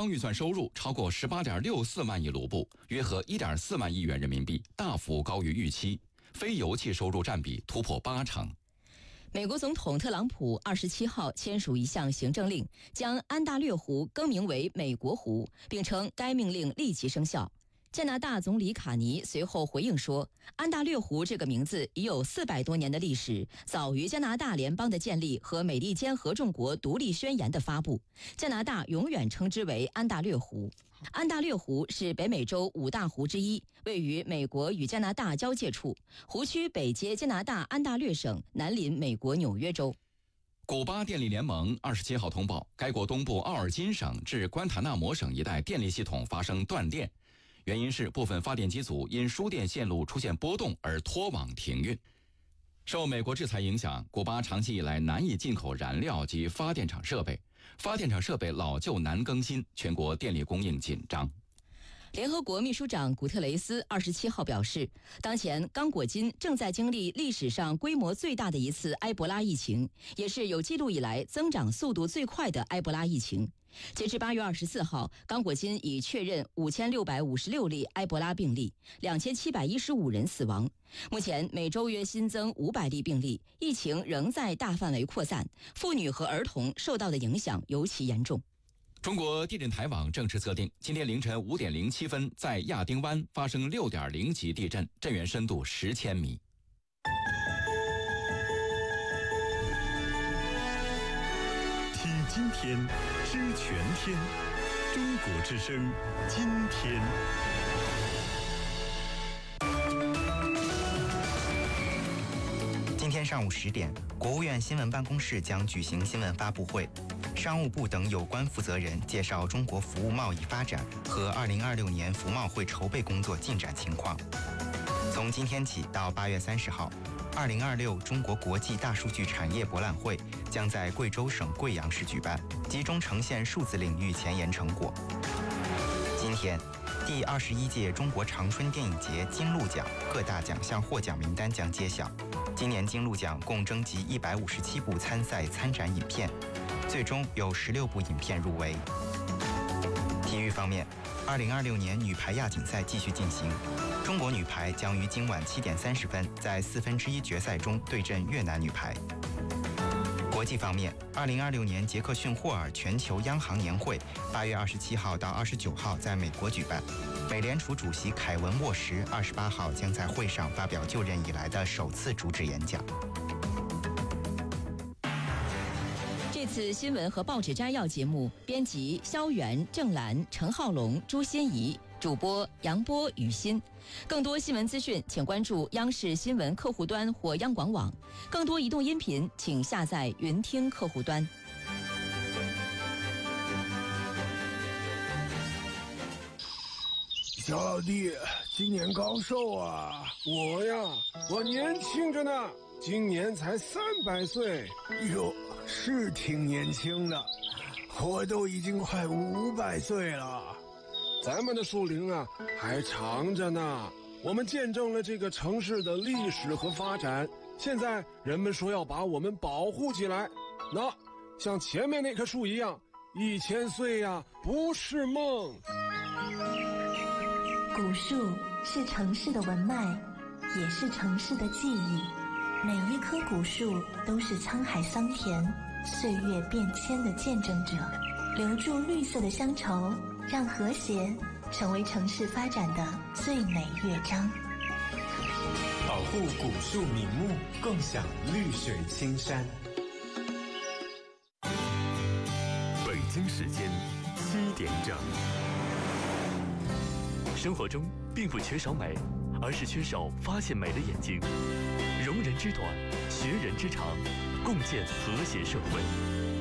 方预算收入超过18.64万亿卢布，约合1.4万亿元人民币，大幅高于预期。非油气收入占比突破80%。 美国总统特朗普27号签署一项行政令，将安大略湖更名为美国湖，并称该命令立即生效。加拿大总理卡尼随后回应说，安大略湖这个名字已有400多年的历史，早于加拿大联邦的建立和美利坚合众国独立宣言的发布。加拿大永远称之为安大略湖。安大略湖是北美洲5大湖之一，位于美国与加拿大交界处，湖区北接加拿大安大略省，南临美国纽约州。 古巴电力联盟27号通报，该国东部奥尔金省至关塔纳摩省一带电力系统发生断电，原因是部分发电机组因输电线路出现波动而脱网停运。受美国制裁影响，古巴长期以来难以进口燃料及发电厂设备，发电厂设备老旧难更新，全国电力供应紧张。 联合国秘书长古特雷斯27号表示，当前刚果金正在经历历史上规模最大的一次埃博拉疫情，也是有记录以来增长速度最快的埃博拉疫情。截至8月24号，刚果金已确认5656例埃博拉病例，2715人死亡。目前每周约新增500例病例，疫情仍在大范围扩散，妇女和儿童受到的影响尤其严重。 中国地震台网正式测定，今天凌晨5点07分，在亚丁湾发生6.0级地震，震源深度10千米。 听今天，知全天，中国之声，今天。 今天上午10点，国务院新闻办公室将举行新闻发布会，商务部等有关负责人介绍中国服务贸易发展和2026年服贸会筹备工作进展情况。从今天起到8月30号，2026中国国际大数据产业博览会将在贵州省贵阳市举办，集中呈现数字领域前沿成果。今天，第21届中国长春电影节金鹿奖各大奖项获奖名单将揭晓。今年金鹿奖共征集157部参赛参展影片，最终有16部影片入围。体育方面，2026年女排亚锦赛继续进行，中国女排将于今晚7点30分在1/4决赛中对阵越南女排。国际方面，2026年杰克逊霍尔全球央行年会8月27号到29号在美国举办。美联储主席凯文沃什28号将在会上发表就任以来的首次主旨演讲。 这次新闻和报纸摘要节目，编辑肖元、郑兰、陈浩龙、朱欣怡，主播杨波、雨欣。更多新闻资讯，请关注央视新闻客户端或央广网。更多移动音频，请下载云听客户端。 小老弟，今年高寿啊？我年轻着呢，今年才300岁。哟，是挺年轻的，我都已经快500岁了。咱们的树龄啊还长着呢，我们见证了这个城市的历史和发展，现在人们说要把我们保护起来，那像前面那棵树一样，1000岁呀不是梦。 古树是城市的文脉，也是城市的记忆。每一棵古树都是沧海桑田、岁月变迁的见证者，留住绿色的乡愁，让和谐成为城市发展的最美乐章。 保护古树名木，共享绿水青山。 北京时间7点整。生活中并不缺少美，而是缺少发现美的眼睛。容人之短，学人之长，共建和谐社会。